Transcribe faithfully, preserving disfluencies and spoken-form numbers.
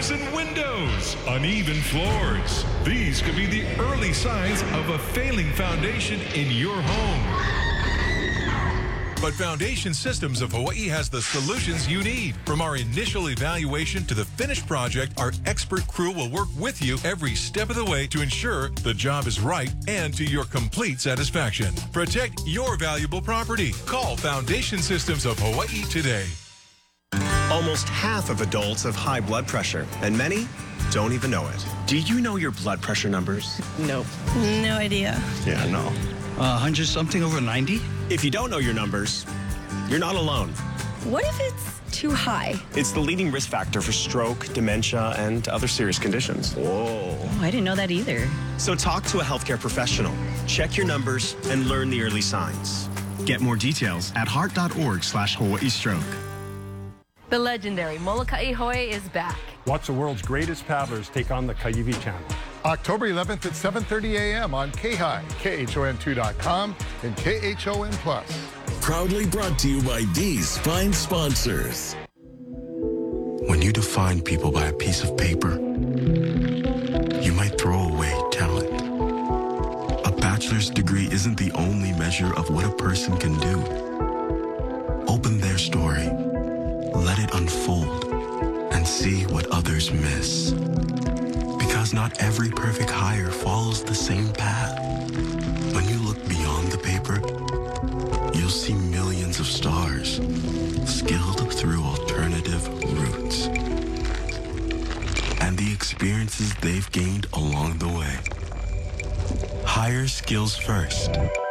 gutters and windows, uneven floors. These could be the early signs of a failing foundation in your home. But Foundation Systems of Hawaii has the solutions you need. From our initial evaluation to the finished project, our expert crew will work with you every step of the way to ensure the job is right and to your complete satisfaction. Protect your valuable property. Call Foundation Systems of Hawaii today. Almost half of adults have high blood pressure, and many don't even know it. Do you know your blood pressure numbers? Nope. No idea. Yeah, no. Uh, one hundred something over ninety? If you don't know your numbers, you're not alone. What if it's too high? It's the leading risk factor for stroke, dementia, and other serious conditions. Whoa. Oh, I didn't know that either. So talk to a healthcare professional, check your numbers, and learn the early signs. Get more details at heart.org slash Hawaii Stroke. The legendary Molokai Hoe is back. Watch the world's greatest paddlers take on the Kaiwi Channel. October eleventh at seven thirty a m on K H I, K H O N two dot com, and K H O N Plus. Proudly brought to you by these fine sponsors. When you define people by a piece of paper, you might throw away talent. A bachelor's degree isn't the only measure of what a person can do. Open their story, let it unfold, and see what others miss. Because not every perfect hire follows the same path. When you look beyond the paper, you'll see millions of stars skilled through alternative routes and the experiences they've gained along the way. Hire skills first.